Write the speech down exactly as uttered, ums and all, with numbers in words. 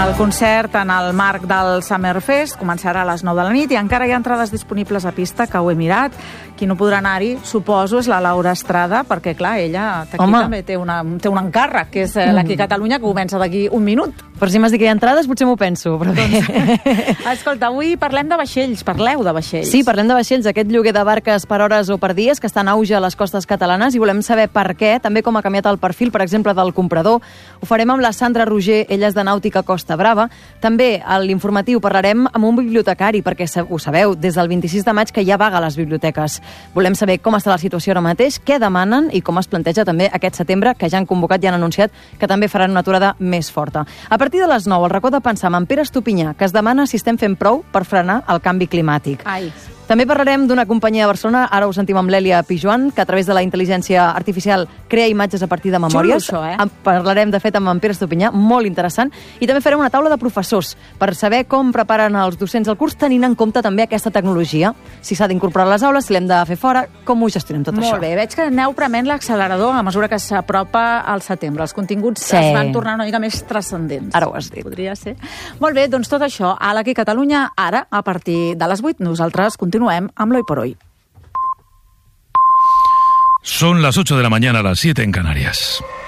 El concert en el marc del Summerfest començarà a les nou de la nit i encara hi ha entrades disponibles a pista, que ho he mirat. Qui no podrà anar-hi, suposo, és la Laura Estrada, perquè, clar, ella aquí Home. també té, una, té un encàrrec, que és mm. l'Aquí Catalunya, que comença d'aquí un minut. Per si m'has dit que hi ha entrades, potser m'ho penso. Però doncs, escolta, avui parlem de vaixells, parleu de vaixells. Sí, parlem de vaixells, aquest lloguer de barques per hores o per dies que està en auge a les costes catalanes i volem saber per què, també com ha canviat el perfil, per exemple, del comprador. Ho farem amb la Sandra Roger, ella és de Nàutica Costa Brava. També a l'informatiu parlarem amb un bibliotecari, perquè ho sabeu, des del vint-i-sis de maig que hi ha vaga a les biblioteques. Volem saber com està la situació ara mateix, què demanen i com es planteja també aquest setembre, que ja han convocat i han anunciat que també faran una aturada més forta. A partir de les nou, el racó de pensar amb en Pere Estupinyà, que es demana si estem fent prou per frenar el canvi climàtic. Ai. També parlarem d'una companyia de Barcelona, ara ho sentim amb l'Èlia Pijuan, que a través de la intel·ligència artificial crea imatges a partir de memòries. Xulo, això, eh? En parlarem, de fet, amb en Pere Estupinyà, molt interessant. I també farem una taula de professors per saber com preparen els docents el curs, tenint en compte també aquesta tecnologia. Si s'ha d'incorporar a les aules, si l'hem de fer fora, com ho gestionem tot molt això. Molt bé, veig que aneu prement l'accelerador a mesura que s'apropa al setembre. Els continguts Sí. es van tornar una mica més transcendents. Ara ho has dit. Podria ser. Molt bé, doncs tot això a l'Aquí Catalunya, ara, a partir de les vuit. Nosaltres continuem amb l'Hoy por Hoy. Son las ocho de la mañana, las siete en Canarias.